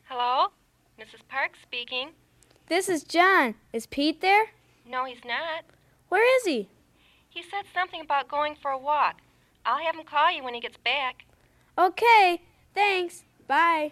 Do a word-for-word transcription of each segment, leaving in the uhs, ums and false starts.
Hello? Missus Parks speaking. This is John. Is Pete there? No, he's not. Where is he? He said something about going for a walk. I'll have him call you when he gets back. Okay, thanks. Bye.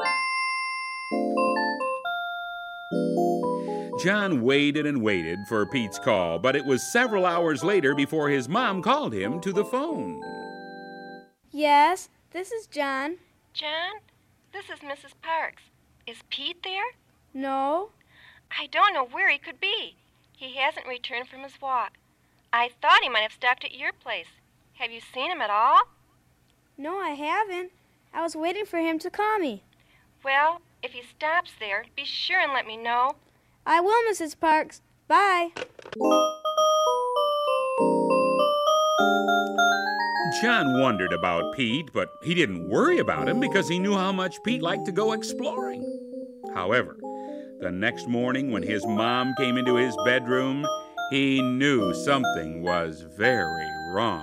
John waited and waited for Pete's call, but it was several hours later before his mom called him to the phone. Yes, this is John. John, this is Missus Parks. Is Pete there? No. I don't know where he could be. He hasn't returned from his walk. I thought he might have stopped at your place. Have you seen him at all? No, I haven't. I was waiting for him to call me. Well, if he stops there, be sure and let me know. I will, Missus Parks. Bye. John wondered about Pete, but he didn't worry about him because he knew how much Pete liked to go exploring. However, the next morning when his mom came into his bedroom, he knew something was very wrong.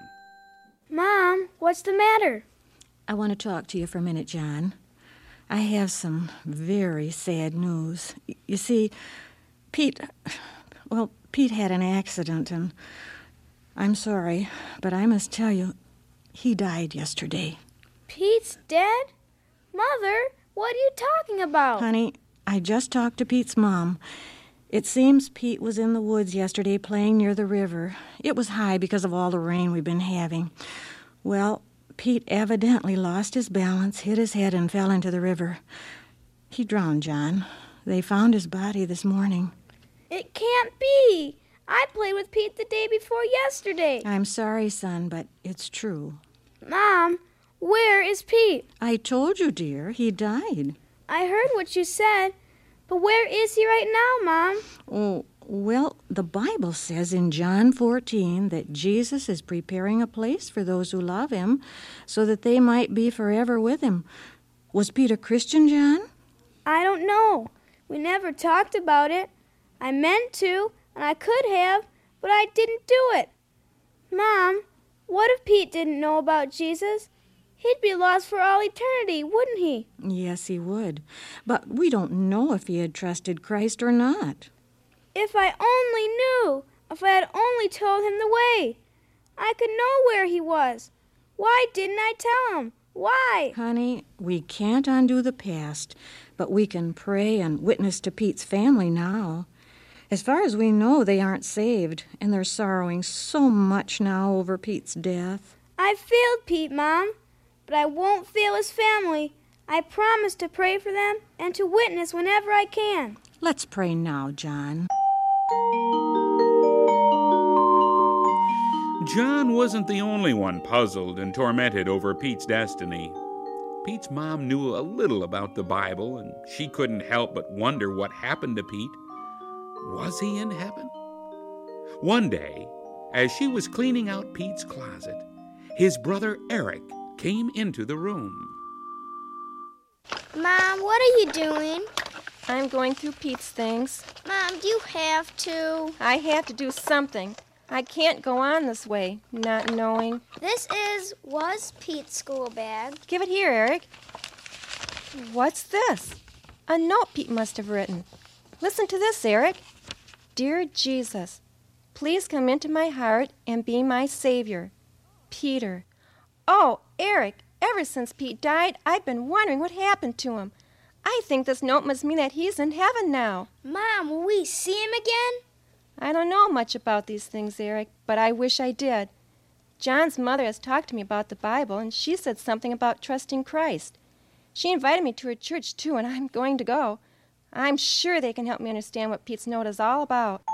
Mom, what's the matter? I want to talk to you for a minute, John. I have some very sad news. Y- You see, Pete, well, Pete had an accident, and I'm sorry, but I must tell you, he died yesterday. Pete's dead? Mother, what are you talking about? Honey, I just talked to Pete's mom. It seems Pete was in the woods yesterday playing near the river. It was high because of all the rain we've been having. Well, Pete evidently lost his balance, hit his head, and fell into the river. He drowned, John. They found his body this morning. It can't be. I played with Pete the day before yesterday. I'm sorry, son, but it's true. Mom, where is Pete? I told you, dear, he died. I heard what you said, but where is he right now, Mom? Oh, well, the Bible says in John fourteen that Jesus is preparing a place for those who love him so that they might be forever with him. Was Pete a Christian, John? I don't know. We never talked about it. I meant to, and I could have, but I didn't do it. Mom, what if Pete didn't know about Jesus? He'd be lost for all eternity, wouldn't he? Yes, he would. But we don't know if he had trusted Christ or not. If I only knew, if I had only told him the way, I could know where he was. Why didn't I tell him? Why? Honey, we can't undo the past, but we can pray and witness to Pete's family now. As far as we know, they aren't saved, and they're sorrowing so much now over Pete's death. I failed Pete, Mom, but I won't fail his family. I promise to pray for them and to witness whenever I can. Let's pray now, John. John wasn't the only one puzzled and tormented over Pete's destiny. Pete's mom knew a little about the Bible, and she couldn't help but wonder what happened to Pete. Was he in heaven? One day, as she was cleaning out Pete's closet, his brother Eric came into the room. Mom, what are you doing? I'm going through Pete's things. Mom, do you have to? I have to do something. I can't go on this way, not knowing. This is, was Pete's school bag. Give it here, Eric. What's this? A note Pete must have written. Listen to this, Eric. Dear Jesus, please come into my heart and be my Savior. Peter. Oh, Eric, ever since Pete died, I've been wondering what happened to him. I think this note must mean that he's in heaven now. Mom, will we see him again? I don't know much about these things, Eric, but I wish I did. John's mother has talked to me about the Bible, and she said something about trusting Christ. She invited me to her church, too, and I'm going to go. I'm sure they can help me understand what Pete's note is all about.